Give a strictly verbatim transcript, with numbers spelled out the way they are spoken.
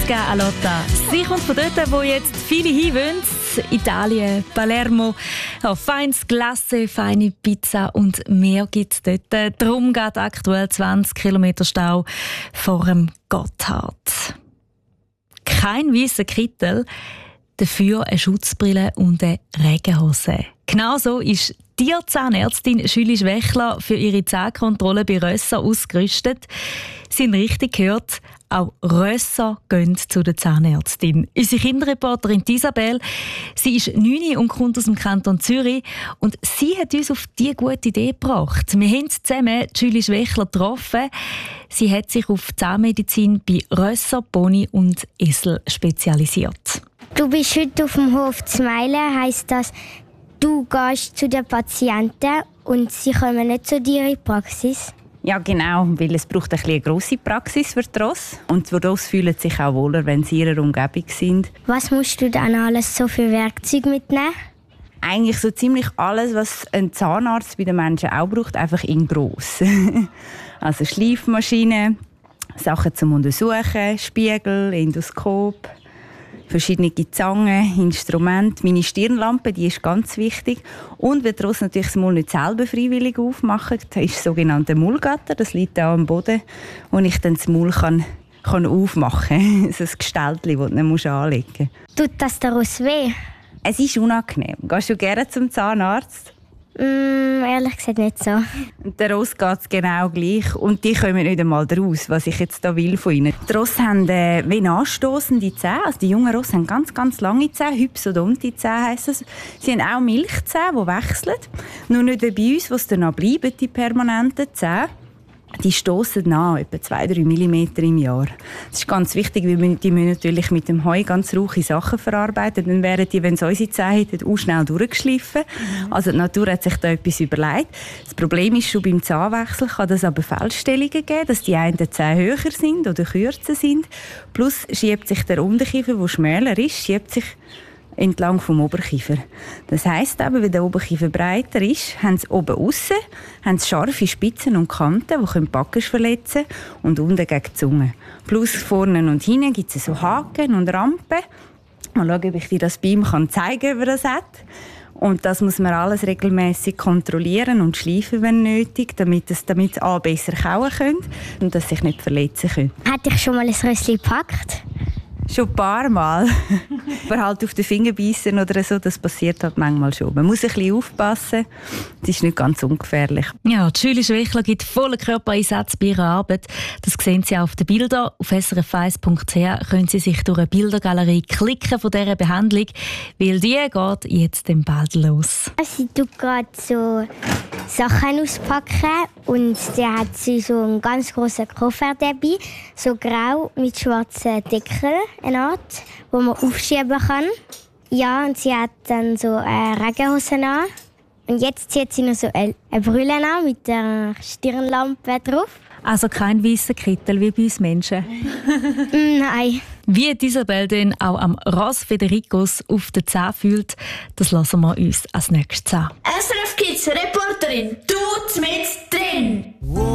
geben an Lotta. Sie kommt von dort, wo jetzt viele hinwollen. Italien, Palermo. Ja, feines Glace, feine Pizza und mehr gibt es dort. Darum geht aktuell zwanzig Kilometer Stau vor dem Gotthard. Kein weißer Kittel, dafür eine Schutzbrille und eine Regenhose. Genau so ist die Tierzahnärztin Julie Schwächler für ihre Zahnkontrolle bei Rösser ausgerüstet. Sie haben richtig gehört, auch Rösser gehen zu der Zahnärztin. Unsere Kinderreporterin Isabel, sie ist neun und kommt aus dem Kanton Zürich. Und sie hat uns auf diese gute Idee gebracht. Wir haben zusammen Julie Schwächler getroffen. Sie hat sich auf Zahnmedizin bei Rösser, Pony und Esel spezialisiert. Du bist heute auf dem Hof Zmilen, heisst das, du gehst zu den Patienten und sie kommen nicht zu dir in die Praxis? Ja, genau, weil es braucht ein eine grosse Praxis für die Rosse. Und die Rosse fühlen sich auch wohler, wenn sie in ihrer Umgebung sind. Was musst du dann alles so für Werkzeuge mitnehmen? Eigentlich so ziemlich alles, was ein Zahnarzt bei den Menschen auch braucht, einfach in gross. Also Schleifmaschinen, Sachen zum Untersuchen, Spiegel, Endoskop, verschiedene Zangen, Instrumente. Meine Stirnlampe, die ist ganz wichtig. Und wenn die Rosse natürlich das Maul nicht selber freiwillig aufmachen, das ist das sogenannte Maulgatter. Das liegt auch am Boden, wo ich dann das Maul kann, kann aufmachen kann. So ein Gestaltchen, das du nicht anlegen musst. Tut das der Rosse weh? Es ist unangenehm. Gehst du gerne zum Zahnarzt? Mm, ehrlich gesagt nicht so. Und der Rosse geht es genau gleich. Und die kommen nicht einmal raus, was ich jetzt da will von ihnen. Die Rosse haben äh, wie anstossende Zähne. Also die jungen Rosse haben ganz, ganz lange Zähne. Hypsodonti-Zähne heisst das. Sie haben auch Milchzähne, die wechseln. Nur nicht wie bei uns, wo es dann noch bleiben, die permanenten Zähne. Die stossen an, etwa zwei bis drei Millimeter im Jahr. Das ist ganz wichtig, weil die müssen natürlich mit dem Heu ganz rauche Sachen verarbeiten. Dann wären die, wenn sie unsere Zähne hätten, auch schnell durchgeschliffen. Mhm. Also die Natur hat sich da etwas überlegt. Das Problem ist, schon beim Zahnwechsel kann es aber Fehlstellungen geben, dass die einen Zähne höher sind oder kürzer sind. Plus schiebt sich der Unterkiefer, der schmäler ist, schiebt sich entlang vom Oberkiefer. Das heisst aber, wenn der Oberkiefer breiter ist, haben sie oben aussen haben sie scharfe Spitzen und Kanten, die die Backen verletzen können, und unten gegen die Zunge. Plus vorne und hinten gibt es so Haken und Rampen. Mal schauen, ob ich dir das bei ihm kann zeigen kann, ob er das hat. Und das muss man alles regelmäßig kontrollieren und schleifen, wenn nötig, damit es damit A besser kauen können und dass sich nicht verletzen können. Hat dich schon mal ein Rössli gepackt? Schon ein paar Mal. Aber halt auf den Finger beißen oder so, das passiert halt manchmal schon. Man muss ein bisschen aufpassen. Das ist nicht ganz ungefährlich. Ja, die Julie Schwächler gibt vollen Körpereinsatz bei ihrer Arbeit. Das sehen Sie auch auf den Bildern. Auf s r f eins punkt c h können Sie sich durch eine Bildergalerie klicken von dieser Behandlung, weil die geht jetzt dann bald los. Sie tut gerade so Sachen auspacken und der hat sie so einen ganz grossen Koffer dabei, so grau mit schwarzen Deckeln, eine Art, wo man aufschieben kann. Ja, und sie hat dann so eine Regenhose an. Und jetzt zieht sie noch so eine Brille an mit der Stirnlampe drauf. Also kein weißer Kittel wie bei uns Menschen? Nein. Wie Isabel denn auch am Ross Federicus auf den Zähnen fühlt, das lassen wir uns als nächstes an. S R F Kids Reporterin, du mit drin!